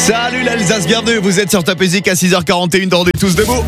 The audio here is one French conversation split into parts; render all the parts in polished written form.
Salut l'Alsace, bienvenue, vous êtes sur Top Music à 6h41 dans On est tous debout.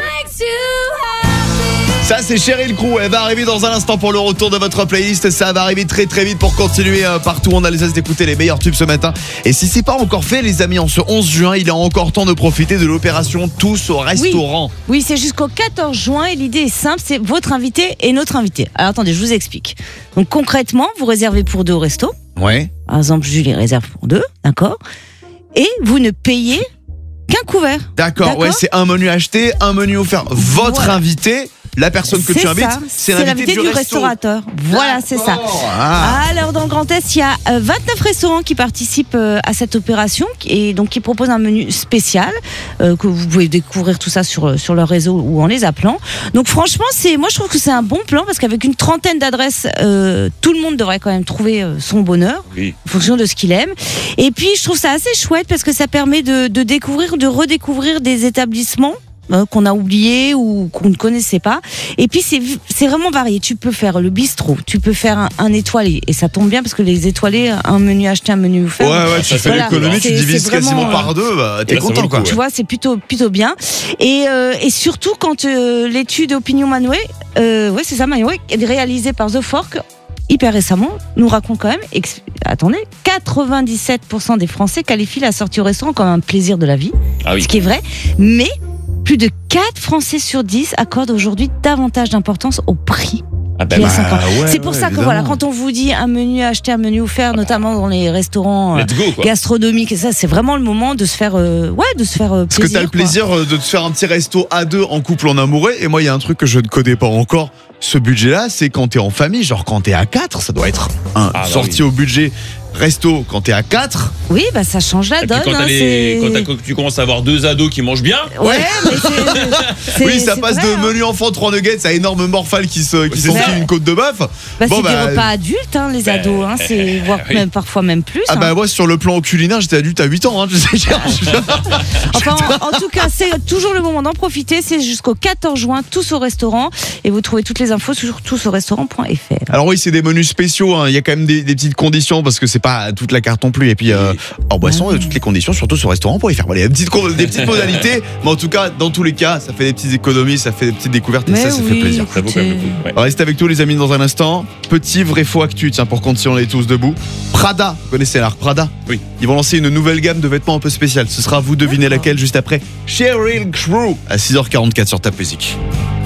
Ça c'est Sheryl Crow, elle va arriver dans un instant pour le retour de votre playlist. Ça va arriver très très vite pour continuer partout en Alsace d'écouter les meilleurs tubes ce matin. Et si c'est pas encore fait les amis, en ce 11 juin, il est encore temps de profiter de l'opération Tous au restaurant. Oui, c'est jusqu'au 14 juin et l'idée est simple, c'est votre invité et notre invité. Alors attendez, je vous explique. Donc concrètement, vous réservez pour 2 au resto. Ouais. Par exemple, Julie réserve pour 2, d'accord ? Et vous ne payez qu'un couvert. D'accord, ouais, c'est un menu acheté, un menu offert. Votre invité, la personne que tu invites, c'est l'invité du restaurateur. Voilà, c'est ça. Alors dans le Grand Est, il y a 29 restaurants qui participent à cette opération et donc qui proposent un menu spécial que vous pouvez découvrir tout ça sur leur réseau ou en les appelant. Donc franchement, moi je trouve que c'est un bon plan parce qu'avec une trentaine d'adresses, tout le monde devrait quand même trouver son bonheur en fonction de ce qu'il aime. Et puis je trouve ça assez chouette parce que ça permet de découvrir, de redécouvrir des établissements qu'on a oublié ou qu'on ne connaissait pas. Et puis c'est vraiment varié. Tu peux faire le bistrot, tu peux faire un étoilé, et ça tombe bien parce que les étoilés, un menu acheté, un menu offert. Ouais, tu fais l'économie, tu divises quasiment par 2, t'es content quoi. Tu vois, c'est plutôt bien. Et surtout quand l'étude Opinion Manway, c'est ça, Manway, réalisée par The Fork hyper récemment, nous raconte quand même, attendez, 97% des Français qualifient la sortie au restaurant comme un plaisir de la vie, ce qui est vrai, mais plus de 4 Français sur 10 accordent aujourd'hui davantage d'importance au prix. C'est pour ça que voilà, quand on vous dit un menu acheté, un menu offert, notamment dans les restaurants gastronomiques, et ça, c'est vraiment le moment de se faire, plaisir. Parce que t'as le plaisir de te faire un petit resto à 2 en couple, en amoureux. Et moi, il y a un truc que je ne connais pas encore. Ce budget-là, c'est quand t'es en famille, genre quand t'es à 4, ça doit être sorti au budget. Resto, quand t'es à 4. Oui, bah ça change la donne. Quand tu commences à avoir 2 ados qui mangent bien. Ouais, mais oui, ça passe de menu enfant 3 nuggets à énorme morphale qui s'enfile une côte de bœuf. C'est des repas adultes, les ados. C'est voire même parfois même plus. Moi, sur le plan culinaire, j'étais adulte à 8 ans. Enfin, en tout cas, c'est toujours le moment d'en profiter. C'est jusqu'au 14 juin, tous au restaurant. Et vous trouvez toutes les infos sur tousaurestaurant.fr. Alors oui, c'est des menus spéciaux. Il y a quand même des petites conditions parce que c'est pas toute la carte non plus. Et puis en boisson, toutes les conditions, surtout sur restaurant.fr. Voilà, il y a des petites modalités, mais en tout cas, dans tous les cas, ça fait des petites économies, ça fait des petites découvertes et ça fait plaisir. Ça vaut quand même le coup. Alors, restez avec nous les amis dans un instant. Petit vrai faux actu, pour continuer, on est tous debout. Prada, vous connaissez la marque Prada ? Oui. Ils vont lancer une nouvelle gamme de vêtements un peu spéciale. Ce sera à vous deviner laquelle juste après Sheryl Crow à 6h44 sur Top Music.